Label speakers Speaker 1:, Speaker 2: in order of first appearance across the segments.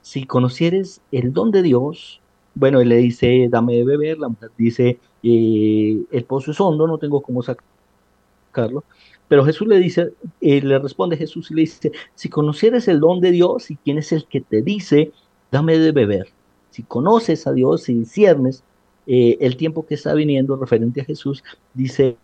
Speaker 1: si conocieres el don de Dios, bueno, él le dice, dame de beber, la mujer dice, el pozo es hondo, no tengo cómo sacarlo, pero Jesús le dice, le responde Jesús y le dice, si conocieres el don de Dios y quién es el que te dice, dame de beber, si conoces a Dios y disciernes el tiempo que está viniendo referente a Jesús, dice,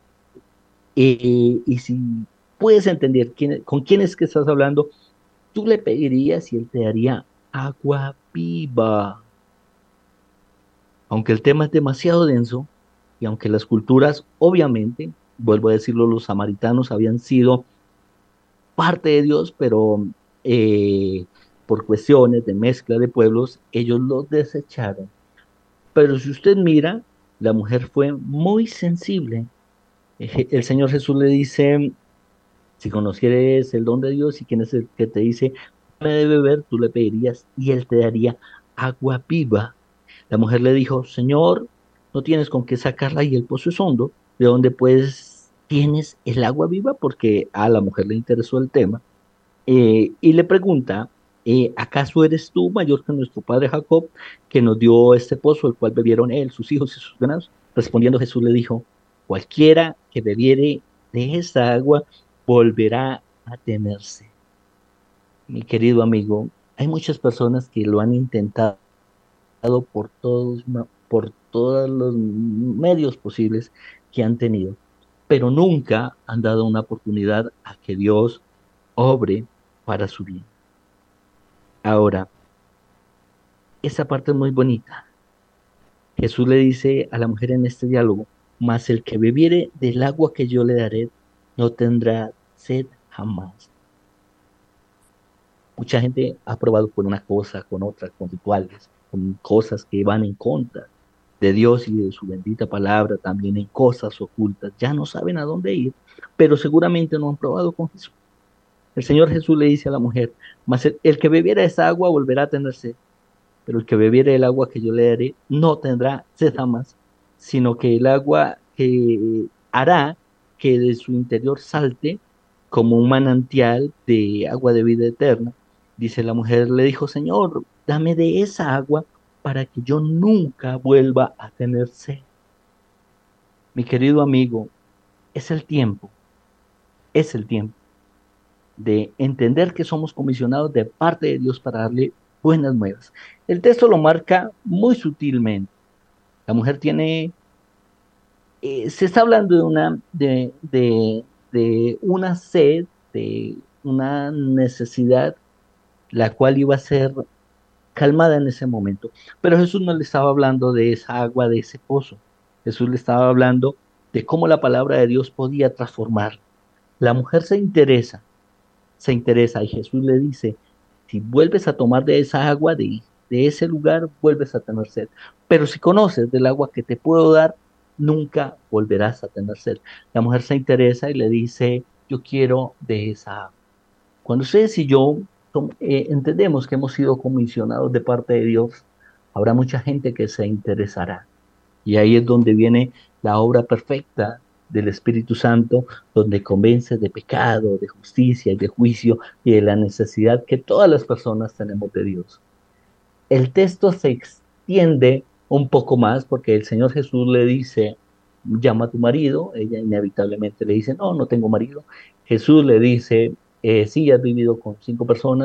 Speaker 1: y si puedes entender con quién es que estás hablando, tú le pedirías y él te daría agua viva. Aunque el tema es demasiado denso y aunque las culturas, obviamente, vuelvo a decirlo, los samaritanos habían sido parte de Dios, pero por cuestiones de mezcla de pueblos, ellos los desecharon. Pero si usted mira, la mujer fue muy sensible. El Señor Jesús le dice, si conocieres el don de Dios y quién es el que te dice, dame de beber, tú le pedirías y él te daría agua viva. La mujer le dijo, Señor, no tienes con qué sacarla y el pozo es hondo, ¿de dónde pues tienes el agua viva? Porque a la mujer le interesó el tema. Y le pregunta, ¿acaso eres tú mayor que nuestro padre Jacob, que nos dio este pozo, el cual bebieron él, sus hijos y sus ganados? Respondiendo Jesús le dijo, cualquiera que bebiere de esta agua volverá a tenerse. Mi querido amigo, hay muchas personas que lo han intentado por todos los medios posibles que han tenido, pero nunca han dado una oportunidad a que Dios obre para su bien. Ahora, esa parte es muy bonita. Jesús le dice a la mujer en este diálogo, mas el que bebiere del agua que yo le daré no tendrá sed jamás. Mucha gente ha probado con una cosa, con otra, con rituales, con cosas que van en contra de Dios y de su bendita palabra, también en cosas ocultas. Ya no saben a dónde ir, pero seguramente no han probado con Jesús. El Señor Jesús le dice a la mujer, mas el que bebiera esa agua volverá a tener sed, pero el que bebiere el agua que yo le daré no tendrá sed jamás, sino que el agua que hará que de su interior salte como un manantial de agua de vida eterna. Dice la mujer, le dijo, Señor, dame de esa agua para que yo nunca vuelva a tener sed. Mi querido amigo, es el tiempo, es el tiempo de entender que somos comisionados de parte de Dios para darle buenas nuevas. El texto lo marca muy sutilmente. La mujer tiene, se está hablando de una sed, de una necesidad, la cual iba a ser calmada en ese momento. Pero Jesús no le estaba hablando de esa agua, de ese pozo. Jesús le estaba hablando de cómo la palabra de Dios podía transformarla. La mujer se interesa y Jesús le dice, si vuelves a tomar de esa agua, de ese lugar, vuelves a tener sed. Pero si conoces del agua que te puedo dar, nunca volverás a tener sed. La mujer se interesa y le dice, yo quiero de esa agua. Cuando ustedes y yo entendemos que hemos sido comisionados de parte de Dios, habrá mucha gente que se interesará. Y ahí es donde viene la obra perfecta del Espíritu Santo, donde convence de pecado, de justicia y de juicio y de la necesidad que todas las personas tenemos de Dios. El texto se extiende un poco más porque el Señor Jesús le dice, llama a tu marido, ella inevitablemente le dice, no, no tengo marido. Jesús le dice, sí, has vivido con 5 personas,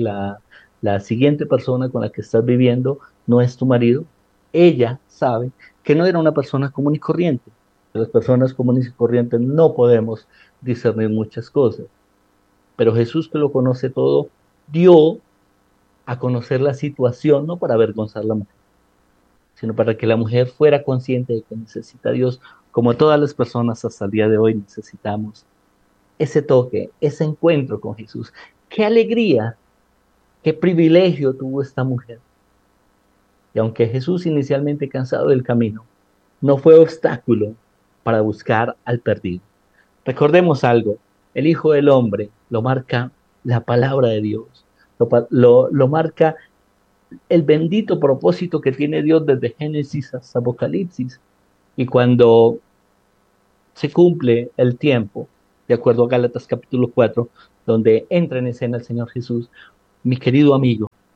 Speaker 1: la siguiente persona con la que estás viviendo no es tu marido. Ella sabe que no era una persona común y corriente. Las personas comunes y corrientes no podemos discernir muchas cosas, pero Jesús que lo conoce todo, dio a conocer la situación, no para avergonzar a la mujer, sino para que la mujer fuera consciente de que necesita a Dios, como todas las personas hasta el día de hoy necesitamos ese toque, ese encuentro con Jesús. Qué alegría, qué privilegio tuvo esta mujer. Y aunque Jesús inicialmente cansado del camino, no fue obstáculo para buscar al perdido. Recordemos algo, el Hijo del Hombre lo marca la palabra de Dios, lo marca el bendito propósito que tiene Dios desde Génesis hasta Apocalipsis. Y cuando se cumple el tiempo, de acuerdo a Gálatas capítulo 4, donde entra en escena el Señor Jesús, mi querido amigo,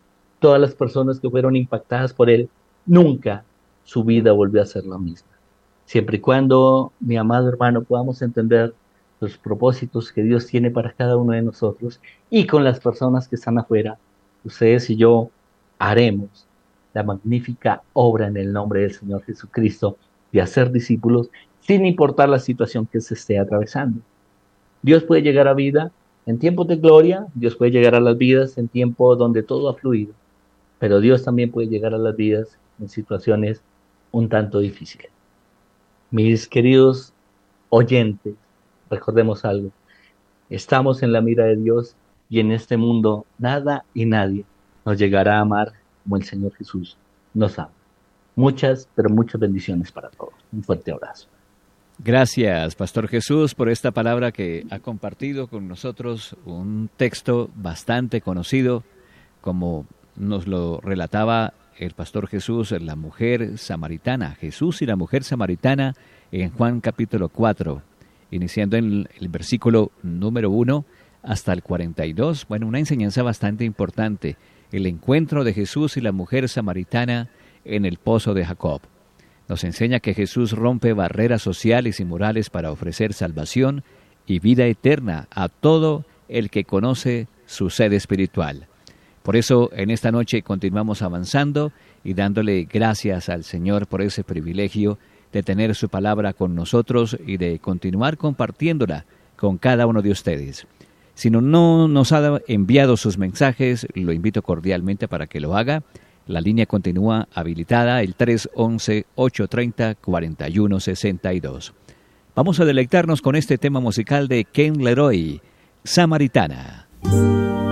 Speaker 1: Todas las personas que fueron impactadas por él, nunca su vida volvió a ser la misma. Siempre y cuando, mi amado hermano, podamos entender los propósitos que Dios tiene para cada uno de nosotros y con las personas que están afuera, ustedes y yo haremos la magnífica obra en el nombre del Señor Jesucristo de hacer discípulos sin importar la situación que se esté atravesando. Dios puede llegar a vida en tiempos de gloria, Dios puede llegar a las vidas en tiempos donde todo ha fluido, pero Dios también puede llegar a las vidas en situaciones un tanto difíciles. Mis queridos oyentes, recordemos algo, estamos en la mira de Dios y en este mundo nada y nadie nos llegará a amar como el Señor Jesús nos ama. Muchas, pero muchas bendiciones para todos. Un fuerte abrazo.
Speaker 2: Gracias, Pastor Jesús, por esta palabra que ha compartido con nosotros, un texto bastante conocido, como nos lo relataba el Pastor Jesús, la mujer samaritana, Jesús y la mujer samaritana en Juan capítulo 4, iniciando en el versículo número 1 hasta el 42. Bueno, una enseñanza bastante importante, el encuentro de Jesús y la mujer samaritana en el pozo de Jacob. Nos enseña que Jesús rompe barreras sociales y morales para ofrecer salvación y vida eterna a todo el que conoce su sed espiritual. Por eso, en esta noche continuamos avanzando y dándole gracias al Señor por ese privilegio de tener su palabra con nosotros y de continuar compartiéndola con cada uno de ustedes. Si no nos ha enviado sus mensajes, lo invito cordialmente para que lo haga. La línea continúa habilitada, el 311-830-4162. Vamos a deleitarnos con este tema musical de Ken Leroy, Samaritana.